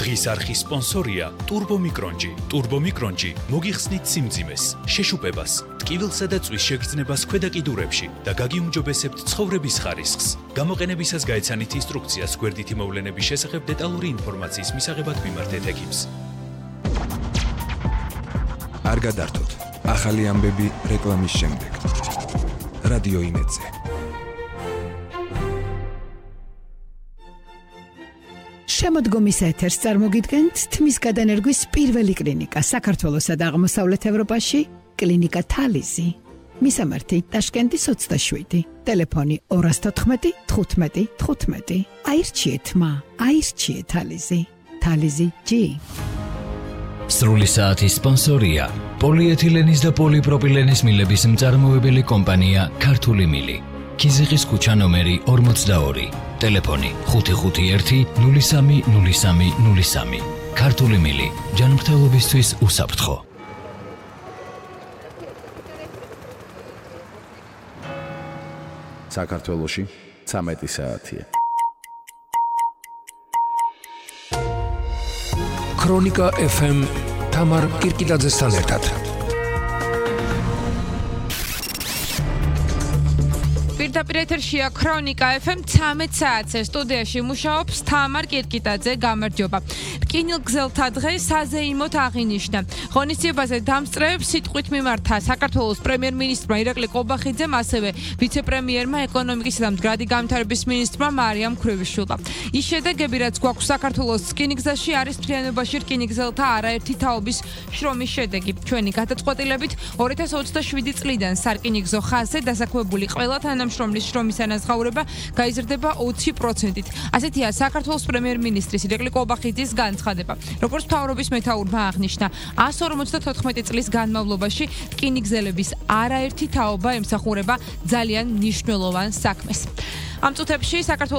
დღის არხის სპონსორია ტურბომიკრონჯი. ტურბომიკრონჯი მოგიხსნით სიმძიმეს, შეშუპებას, ტკივილსა და წვის შეგრძნებას ქვედა კიდურებში და გაგიუმჯობესებთ ცხოვრების ხარისხს. გამოყენებისას გაეცანით ინსტრუქციას გვერდითი მოვლენების შესახებ დეტალური ინფორმაციის მისაღებად მიმართეთ ექიმს. არ გადართოთ. ახალი ამბები რეკლამის შემდეგ. რადიო იმედზე. შემოდგომის ეთერს წარმოგიდგენთ თმის გადანერგვის პირველი კლინიკა საქართველოსა და აღმოსავლეთ ევროპაში, კლინიკა თალიზი. მისამართი ტაშკენტის 27, ტელეფონი 214 15 15. აირჩიეთ მა, აირჩიეთ თალიზი. თალიზი G. სრული საათის სპონსორია პოლიეთილენის და პოლიპროპილენის მილების მწარმოებელი კომპანია ქართული მილი. ქიზიყის ქუჩა ნომერი 42, ტელეფონი 551 03 03 03. ქართული მილი, ჯანმრთელობისთვის უსაფრთხო. საქართველოში 13 საათია. ქრონიკა FM თამარ კირკილაძესთან ერთად. პირდაპირ ეთერშია ქრონიკა FM 13 საათზე. სტუდიაში მუშაობს თამარ კირკიტაძე. გამარჯობა. რკინიგზელთა დღე საზეიმოდ აღინიშნა. ღონისძიებაზე დამსწრეებს სიტყვით მიმართა საქართველოს პრემიერ-მინისტრმა ირაკლი ყობახიძემ, ასევე ვიცე-პრემიერმა ეკონომიკისა და მდგრადი განვითარების მინისტრმა მარიამ ქვრივიშვილმა. ის შედეგები, რაც გვაქვს საქართველოს რკინიგზაში, არის მთლიანობაში რკინიგზელთა არაერთი თაობის შრომის შედეგი. ჩვენი გადაწყვეტილებით 2027 წლიდან სარკინიგზო ხაზზე დასაქმებული ყველა თანამშრომლის შრომის ანაზღაურება გაიზრდება 20%-ით. ასეთია საქართველოს პრემიერ-მინისტრის ირაკლი ყობახიძის განცხადება. როგორც მთავრობის მეთაურმა აღნიშნა, 154 წლის განმავლობაში რკინიგზელების არაერთი თაობა ემსახურება ძალიან მნიშვნელოვან საქმეს. ამ წუთებში საქართველოს